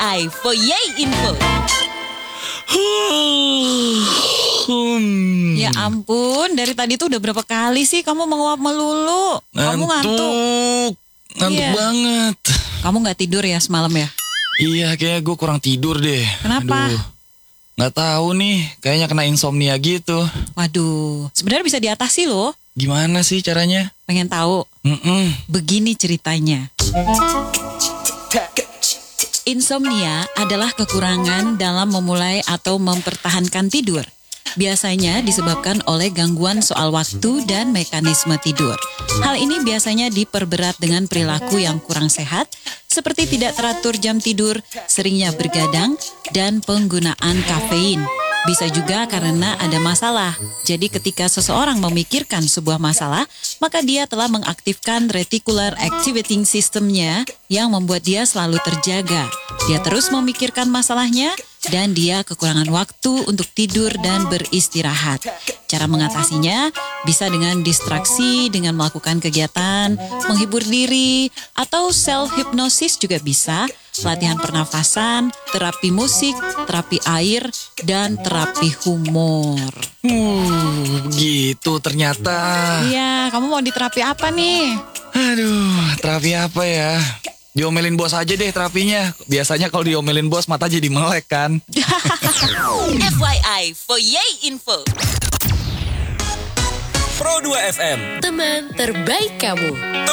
FYI for Yay Info. Ya ampun, dari tadi tuh udah berapa kali sih kamu menguap melulu? Kamu ngantuk. Ngantuk Iya. banget. Kamu gak tidur ya semalam ya? Iya, kayaknya gue kurang tidur deh. Kenapa? Aduh, nggak tahu nih, kayaknya kena insomnia gitu. Waduh, sebenarnya bisa diatasi loh. Gimana sih caranya? Pengen tahu? Begini ceritanya. Insomnia adalah kekurangan dalam memulai atau mempertahankan tidur. Biasanya disebabkan oleh gangguan soal waktu dan mekanisme tidur. Hal ini biasanya diperberat dengan perilaku yang kurang sehat, seperti tidak teratur jam tidur, seringnya bergadang, dan penggunaan kafein. Bisa juga karena ada masalah. Jadi ketika seseorang memikirkan sebuah masalah, maka dia telah mengaktifkan reticular activating systemnya yang membuat dia selalu terjaga. Dia terus memikirkan masalahnya dan dia kekurangan waktu untuk tidur dan beristirahat. Cara mengatasinya bisa dengan distraksi, dengan melakukan kegiatan, menghibur diri, atau self-hypnosis juga bisa, latihan pernafasan, terapi musik, terapi air, dan terapi humor. Begitu ternyata. Iya, kamu mau diterapi apa nih? Aduh, terapi apa ya? Diomelin bos aja deh terapinya. Biasanya kalau diomelin bos mata jadi melek kan. FYI for Yay Info. Pro 2 FM. Teman terbaik kamu.